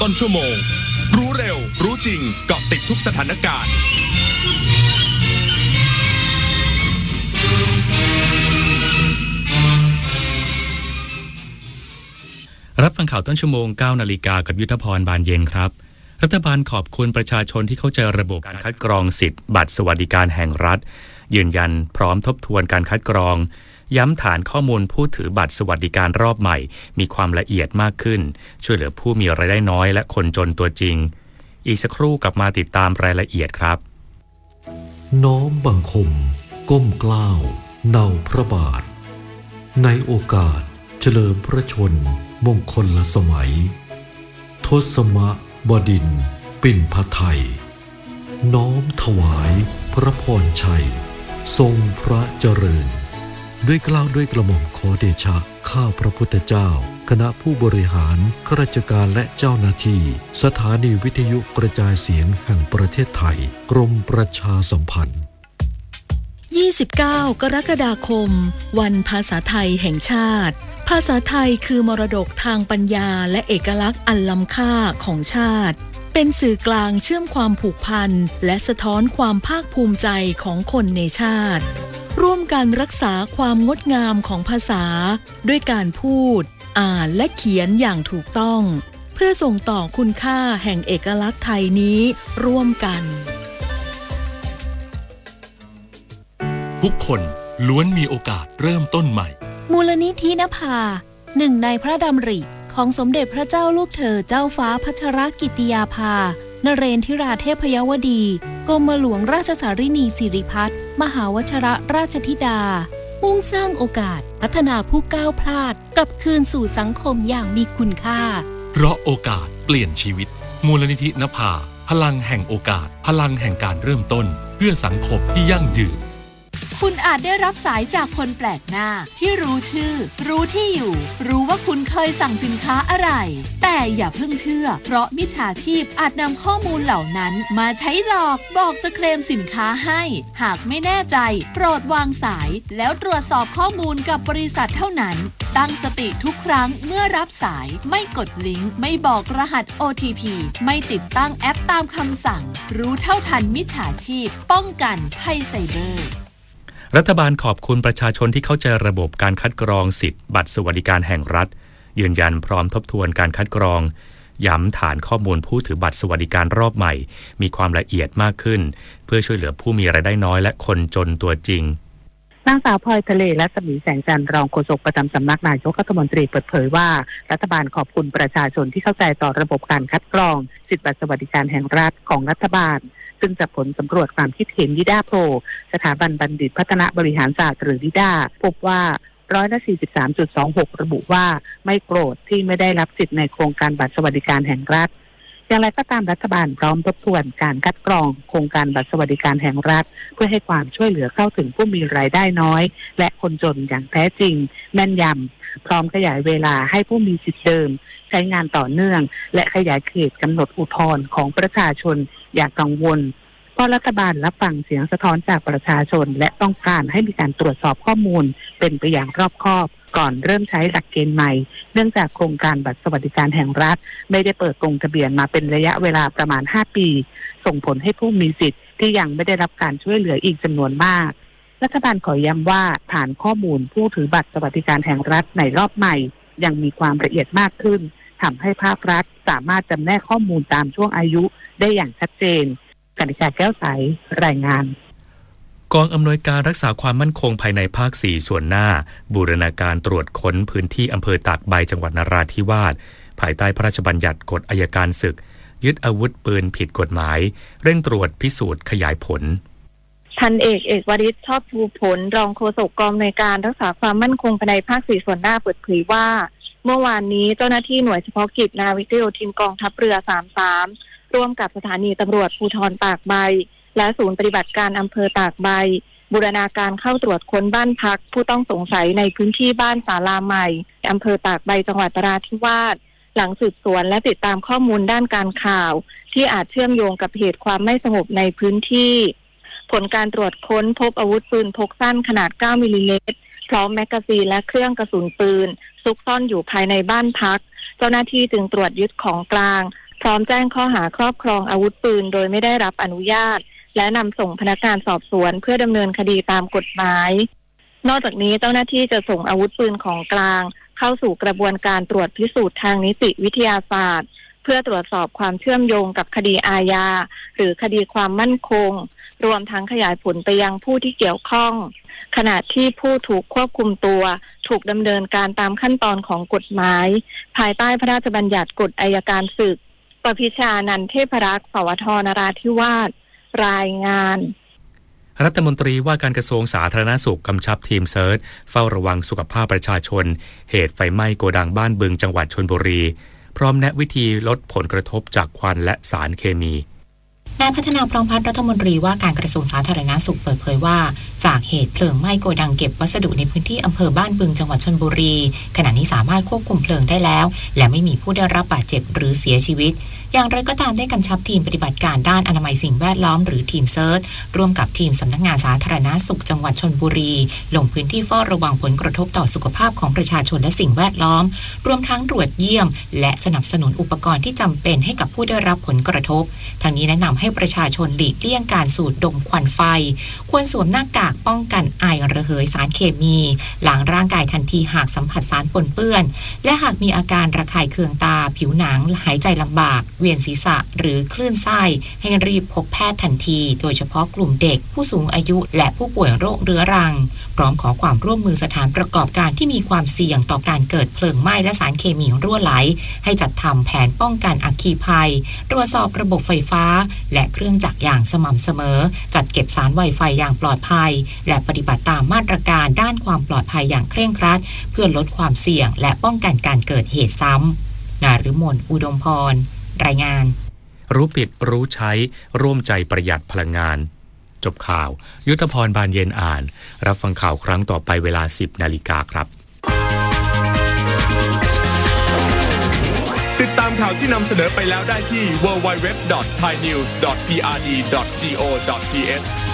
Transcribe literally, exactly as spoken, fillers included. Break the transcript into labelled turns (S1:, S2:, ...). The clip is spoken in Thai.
S1: ต้นชั่วโมงรู้เร็วรู้จริงเกาะติดทุกสถานการณ์
S2: รับฟังข่าวต้นชั่วโมง เก้านาฬิกากับยุทธพรบานเย็นครับรัฐบาลขอบคุณประชาชนที่เข้าใจระบบการคัดกรองสิทธิ์บัตรสวัสดิการแห่งรัฐยืนยันพร้อมทบทวนการคัดกรองย้ำฐานข้อมูลผู้ถือบัตรสวัสดิการรอบใหม่มีความละเอียดมากขึ้นช่วยเหลือผู้มีรายได้น้อยและคนจนตัวจริงอีกสักครู่กลับมาติดตามรายละเอียดครับ
S3: น้อมบังคมก้มเกล้าเนาพระบาทในโอกาสเฉลิมพระชนมงคลละสมัยทศมบดินทร์ปิ่นพไทยน้อมถวายพระพรชัยทรงพระเจริญด้วยเกล้าด้วยกระหม่อมขอเดชะข้าพระพุทธเจ้าคณะผู้บริหารข้าราชการและเจ้าหน้าที่สถานีวิทยุกระจายเสียงแห่งประเทศไทยกรมประชาสัมพันธ์
S4: ยี่สิบเก้ากรกฎาคมวันภาษาไทยแห่งชาติภาษาไทยคือมรดกทางปัญญาและเอกลักษณ์อันล้ำค่าของชาติเป็นสื่อกลางเชื่อมความผูกพันและสะท้อนความภาคภูมิใจของคนในชาติร่วมกันรักษาความงดงามของภาษาด้วยการพูดอ่านและเขียนอย่างถูกต้องเพื่อส่งต่อคุณค่าแห่งเอกลักษณ์ไทยนี้ร่วมกัน
S5: ทุกคนล้วนมีโอกาสเริ่มต้นใหม่
S6: มูลนิธินภาหนึ่งในพระดำริของสมเด็จพระเจ้าลูกเธอเจ้าฟ้าพัชรกิติยาภานเรนทิราเทพยวดีกรมหลวงราชสารินีสิริพัฒน์มหาวชิรราชธิดามุ่งสร้างโอกาสพัฒนาผู้ก้าวพลาดกลับคืนสู่สังคมอย่างมีคุณค่า
S5: เพราะโอกาสเปลี่ยนชีวิตมูลนิธินภาพลังแห่งโอกาสพลังแห่งการเริ่มต้นเพื่อสังคมที่ยั่งยืน
S7: คุณอาจได้รับสายจากคนแปลกหน้าที่รู้ชื่อรู้ที่อยู่รู้ว่าคุณเคยสั่งสินค้าอะไรแต่อย่าเพิ่งเชื่อเพราะมิจฉาชีพอาจนำข้อมูลเหล่านั้นมาใช้หลอกบอกจะเคลมสินค้าให้หากไม่แน่ใจโปรดวางสายแล้วตรวจสอบข้อมูลกับบริษัทเท่านั้นตั้งสติทุกครั้งเมื่อรับสายไม่กดลิงก์ไม่บอกรหัส โอ ที พี ไม่ติดตั้งแอปตามคำสั่งรู้เท่าทันมิจฉาชีพป้องกันภัยไซเบอร์
S2: รัฐบาลขอบคุณประชาชนที่เข้าใจระบบการคัดกรองสิทธิ์บัตรสวัสดิการแห่งรัฐยืนยันพร้อมทบทวนการคัดกรองย้ำฐานข้อมูลผู้ถือบัตรสวัสดิการรอบใหม่มีความละเอียดมากขึ้นเพื่อช่วยเหลือผู้มีรายได้น้อยและคนจนตัวจริง
S8: นางสาวพลอยทะเลและสมีแสงจันทร์รองโฆษกประจำสำนักนายกรัฐมนตรีเปิดเผยว่ารัฐบาลขอบคุณประชาชนที่เข้าใจต่อระบบการคัดกรองสิทธิบัตรสวัสดิการแห่งรัฐของรัฐบาลซึ่งจากผลสำรวจความคิดเห็นดิด้าโพลสถาบันบัณฑิตพัฒนาบริหารศาสตร์หรือดิด้าพบว่าร้อยละ สี่สิบสามจุดสองหก ระบุว่าไม่โกรธที่ไม่ได้รับสิทธิ์ในโครงการบัตรสวัสดิการแห่งรัฐอย่างไรก็ตามรัฐบาลพร้อมทบทวนการคัดกรองโครงการบัตรสวัสดิการแห่งรัฐเพื่อให้ความช่วยเหลือเข้าถึงผู้มีรายได้น้อยและคนจนอย่างแท้จริงแม่นยำพร้อมขยายเวลาให้ผู้มีสิทธิ์เดิมใช้งานต่อเนื่องและขยายเขตกำหนดอุทธรณ์ของประชาชนอย่ากังวลเพราะรัฐบาลรับฟังเสียงสะท้อนจากประชาชนและต้องการให้มีการตรวจสอบข้อมูลเป็นไปอย่างรอบคอบก่อนเริ่มใช้หลักเกณฑ์ใหม่เนื่องจากโครงการบัตรสวัสดิการแห่งรัฐไม่ได้เปิดลงทะเบียนมาเป็นระยะเวลาประมาณห้าปีส่งผลให้ผู้มีสิทธิ์ที่ยังไม่ได้รับการช่วยเหลืออีกจำนวนมากรัฐบาลขอย้ำว่าฐานข้อมูลผู้ถือบัตรสวัสดิการแห่งรัฐในรอบใหม่ยังมีความละเอียดมากขึ้นทำให้ภาครัฐสามารถจำแนกข้อมูลตามช่วงอายุได้อย่างชัดเจนกนิกาแก้วใสรายงาน
S2: กองอำนวยการรักษาความมั่นคงภายในภาคสี่ส่วนหน้าบูรณาการตรวจค้นพื้นที่อำเภอตากใบจังหวัดนราธิวาสภายใต้พระราชบัญญัติกฎอัยการศึกยึดอาวุธปืนผิดกฎหมายเร่งตรวจพิสูจน์ขยายผล
S9: พันเอกเอกวริศชอบภูผลรองโฆษกกองอำนวยการรักษาความมั่นคงภายในภาคสี่ส่วนหน้าเปิดเผยว่าเมื่อวานนี้เจ้าหน้าที่หน่วยเฉพาะกิจนาวิกโยธินกองทัพเรือสามสิบสามร่วมกับสถานีตำรวจภูธรตากใบและศูนย์ปฏิบัติการอำเภอตากใบบูรณาการเข้าตรวจค้นบ้านพักผู้ต้องสงสัยในพื้นที่บ้านศาลาใหม่อำเภอตากใบจังหวัดนราธิวาสหลังสืบสวนและติดตามข้อมูลด้านการข่าวที่อาจเชื่อมโยงกับเหตุความไม่สงบในพื้นที่ผลการตรวจค้นพบอาวุธปืนพกสั้นขนาดเก้ามิลลิเมตรพร้อมแมกกาซีนและเครื่องกระสุนปืนซุกซ่อนอยู่ภายในบ้านพักเจ้าหน้าที่จึงตรวจยึดของกลางพร้อมแจ้งข้อหาครอบครองอาวุธปืนโดยไม่ได้รับอนุญาตและนำส่งพนักงานสอบสวนเพื่อดำเนินคดีตามกฎหมายนอกจากนี้เจ้าหน้าที่จะส่งอาวุธปืนของกลางเข้าสู่กระบวนการตรวจพิสูจน์ทางนิติวิทยาศาสตร์เพื่อตรวจสอบความเชื่อมโยงกับคดีอาญาหรือคดีความมั่นคงรวมทั้งขยายผลไปยังผู้ที่เกี่ยวข้องขณะที่ผู้ถูกควบคุมตัวถูกดำเนินการตามขั้นตอนของกฎหมายภายใต้พระราชบัญญัติกฎอัยการศึกปพิชานันท์เทพรักษ์สวทนราธิวาสรายงาน
S2: รัฐมนตรีว่าการกระทรวงสาธารณสุขกำชับทีมเซิร์ชเฝ้าระวังสุขภาพประชาชนเหตุไฟไหม้โกดังบ้านบึงจังหวัดชลบุรีพร้อมแนะวิธีลดผลกระทบจากควันและสารเคมี
S10: นายพัฒนาพร้อมพัฒน์รัฐมนตรีว่าการกระทรวงสาธารณสุขเปิดเผยว่าจากเหตุเพลิงไหม้โกดังเก็บวัสดุในพื้นที่อำเภอบ้านบึงจังหวัดชลบุรีขณะนี้สามารถควบคุมเพลิงได้แล้วและไม่มีผู้ได้รับบาดเจ็บหรือเสียชีวิตอย่างไรก็ตามได้กำชับทีมปฏิบัติการด้านอนามัยสิ่งแวดล้อมหรือทีมเซิร์ชร่วมกับทีมสำนักงานสาธารณสุขจังหวัดชลบุรีลงพื้นที่เฝ้าระวังผลกระทบต่อสุขภาพของประชาชนและสิ่งแวดล้อมรวมทั้งตรวจเยี่ยมและสนับสนุนอุปกรณ์ที่จำเป็นให้กับผู้ได้รับผลกระทบทางนี้แนะนำให้ประชาชนหลีกเลี่ยงการสูดดมควันไฟควรสวมหน้ากากป้องกันไอระเหยสารเคมีล้างร่างกายทันทีหากสัมผัสสารปนเปื้อนและหากมีอาการระคายเคืองตาผิวหนังหายใจลำบากเวียนศีรษะหรือคลื่นไส้ให้รีบพบแพทย์ทันทีโดยเฉพาะกลุ่มเด็กผู้สูงอายุและผู้ป่วยโรคเรื้อรังพร้อมขอความร่วมมือสถานประกอบการที่มีความเสี่ยงต่อการเกิดเพลิงไหม้และสารเคมีรั่วไหลให้จัดทำแผนป้องกันอัคคีภัยตรวจสอบระบบไฟฟ้าและเครื่องจักรอย่างสม่ำเสมอจัดเก็บสารไวไฟอย่างปลอดภัยและปฏิบัติตามมาตรการด้านความปลอดภัยอย่างเคร่งครัดเพื่อลดความเสี่ยงและป้องกันการเกิดเหตุซ้ำนฤมลอุดมพรรายงาน
S2: รู้ปิดรู้ใช้ร่วมใจประหยัดพลังงานจบข่าวยุทธพรบานเย็นอ่านรับฟังข่าวครั้งต่อไปเวลา สิบนาฬิกาครับ
S1: ติดตามข่าวที่นำเสนอไปแล้วได้ที่ ดับเบิลยู ดับเบิลยู ดับเบิลยู ดอท ไทยนิวส์ ดอท พี อาร์ ดี ดอท จี โอ ดอท ที เอช